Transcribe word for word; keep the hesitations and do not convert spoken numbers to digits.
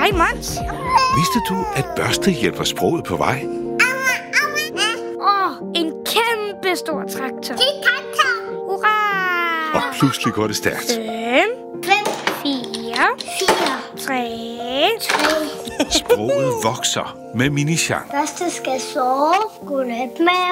Hej, Mons. Vidste du, at børste hjælper sproget på vej? Åh, oh, en kæmpe stor traktor. Det er traktor. Og Hurra! pludselig går det stærkt. Fem, Fem, fire, fire, tre. tre. Sproget vokser med Mini Jean. Første skal sove. Godnat, mave.